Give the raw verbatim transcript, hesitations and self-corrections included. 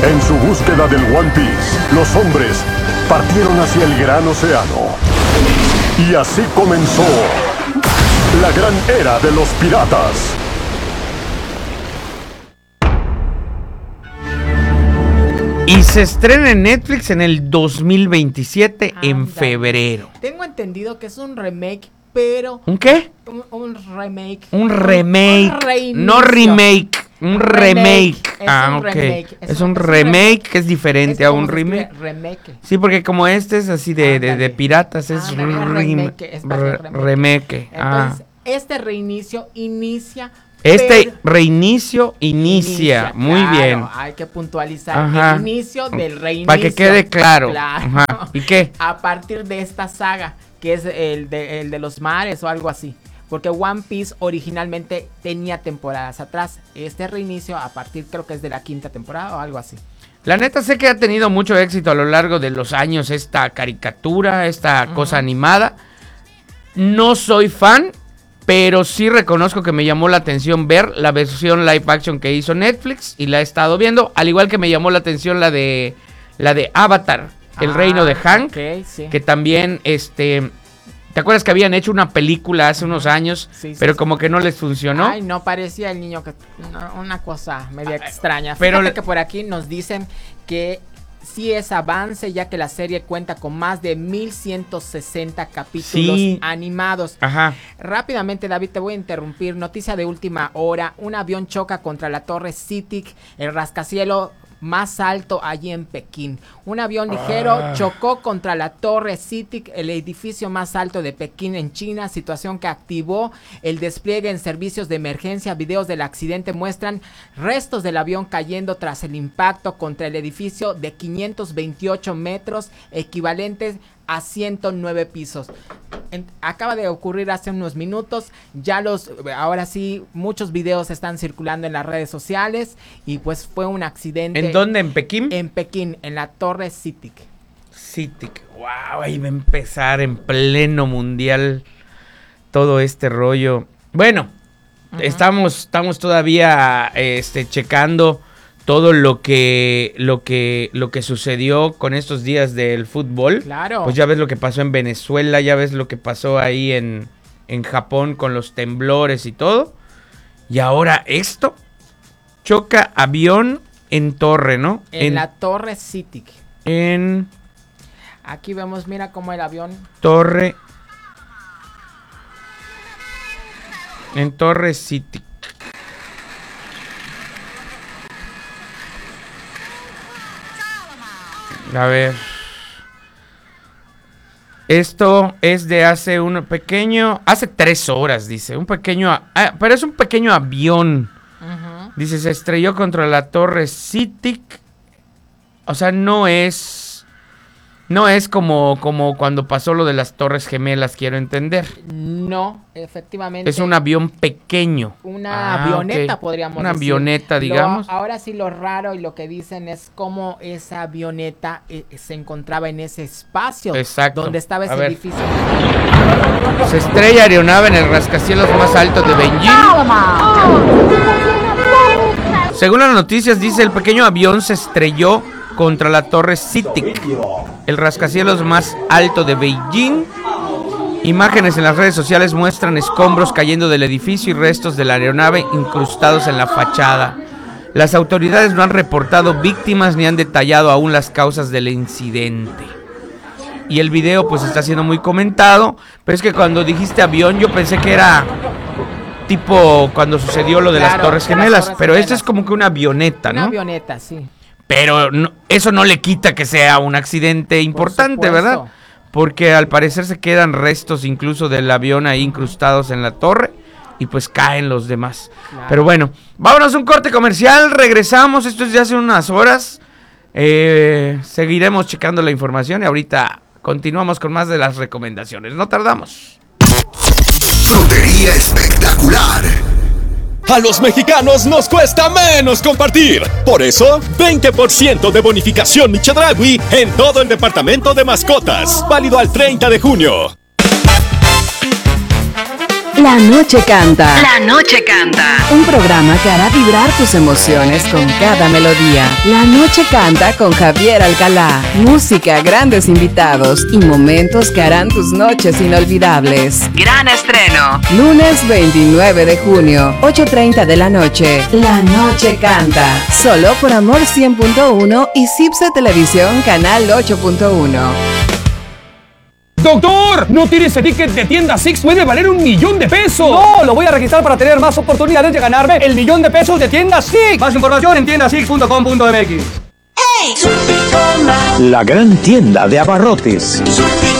En su búsqueda del One Piece, los hombres partieron hacia el gran océano. Y así comenzó la gran era de los piratas. Y se estrena en Netflix en el dos mil veintisiete, Andale. En febrero. Tengo entendido que es un remake, pero... ¿Un qué? Un, un remake. Un remake. Un reinicio. No remake. Un remake. remake. Es ah, un ok. remake. Es, es un, un remake, remake que es diferente es a un remake. remake. Sí, porque como este es así de, de, de piratas, es un remake. Es re, remake. remake. Entonces, ah. este reinicio inicia... Este pero, reinicio inicia, inicia muy claro, bien. Hay que puntualizar Ajá. el inicio del reinicio. Para que quede claro. claro. Ajá. ¿Y qué? A partir de esta saga, que es el de, el de los mares o algo así. Porque One Piece originalmente tenía temporadas atrás. Este reinicio a partir creo que es de la quinta temporada o algo así. La neta sé que ha tenido mucho éxito a lo largo de los años esta caricatura, esta uh-huh. cosa animada. No soy fan. Pero sí reconozco que me llamó la atención ver la versión live action que hizo Netflix y la he estado viendo, al igual que me llamó la atención la de la de Avatar, El ah, Reino de Hank, okay, sí. que también este ¿te acuerdas que habían hecho una película hace unos años, sí, sí, pero sí. como que no les funcionó? Ay, no parecía el niño que una, una cosa media ah, extraña. Pero Fíjate que por aquí nos dicen que sí es avance, ya que la serie cuenta con más de mil ciento sesenta capítulos sí. animados. Ajá. Rápidamente, David, te voy a interrumpir. Noticia de última hora. Un avión choca contra la torre CITIC, el rascacielos más alto allí en Pekín. Un avión ligero ah. chocó contra la torre CITIC, el edificio más alto de Pekín en China, situación que activó el despliegue en servicios de emergencia. Videos del accidente muestran restos del avión cayendo tras el impacto contra el edificio de quinientos veintiocho metros, equivalentes a ciento nueve pisos. En, acaba de ocurrir hace unos minutos. Ya los, ahora sí, muchos videos están circulando en las redes sociales. Y pues fue un accidente. ¿En dónde? ¿En Pekín? En Pekín, en la torre CITIC. CITIC, wow, ahí va a empezar en pleno mundial todo este rollo. Bueno, uh-huh. estamos, estamos todavía este, checando todo lo que lo que lo que sucedió con estos días del fútbol. Claro. Pues ya ves lo que pasó en Venezuela, ya ves lo que pasó ahí en, en Japón con los temblores y todo. Y ahora esto, choca avión en torre, ¿no? En, en la torre CITIC. En... Aquí vemos, mira cómo el avión... Torre... En torre CITIC. A ver. Esto es de hace un pequeño... Hace tres horas, dice. Un pequeño... Ah, pero es un pequeño avión. Uh-huh. Dice, se estrelló contra la torre CITIC. O sea, no es... No es como, como cuando pasó lo de las Torres Gemelas, quiero entender. No, efectivamente. Es un avión pequeño. Una ah, avioneta, okay. podríamos una decir. Una avioneta, digamos. Lo, ahora sí lo raro y lo que dicen es cómo esa avioneta eh, se encontraba en ese espacio. Exacto. Donde estaba ese A edificio. Ver. Se estrella aeronave en el rascacielos más alto de Beijing. Según las noticias, dice, el pequeño avión se estrelló contra la torre CITIC, el rascacielos más alto de Beijing. Imágenes en las redes sociales muestran escombros cayendo del edificio y restos de la aeronave incrustados en la fachada. Las autoridades no han reportado víctimas ni han detallado aún las causas del incidente. Y el video pues está siendo muy comentado, pero es que cuando dijiste avión yo pensé que era tipo cuando sucedió lo de claro, las Torres Gemelas, las Torres pero Gemelas. Esta es como que una avioneta, ¿no? Una avioneta, sí. Pero no, eso no le quita que sea un accidente importante, ¿verdad? Porque al parecer se quedan restos incluso del avión ahí incrustados en la torre y pues caen los demás. Claro. Pero bueno, vámonos a un corte comercial, regresamos, esto es de hace unas horas. Eh, seguiremos checando la información y ahorita continuamos con más de las recomendaciones. No tardamos. Frutería espectacular. A los mexicanos nos cuesta menos compartir. Por eso, veinte por ciento de bonificación Mi Chedraui en todo el departamento de mascotas. Válido al treinta de junio. La Noche Canta. La Noche Canta. Un programa que hará vibrar tus emociones con cada melodía. La Noche Canta con Javier Alcalá. Música, grandes invitados y momentos que harán tus noches inolvidables. Gran estreno. Lunes veintinueve de junio, ocho treinta de la noche. La Noche Canta. Solo por Amor cien punto uno y Cipse Televisión Canal ocho punto uno. ¡Doctor! ¿No tiene ese ticket de tienda Six? ¡Puede valer un millón de pesos! ¡No! Lo voy a registrar para tener más oportunidades de ganarme el millón de pesos de tienda Six. Más información en tienda six punto com punto m x. La gran tienda de abarrotes.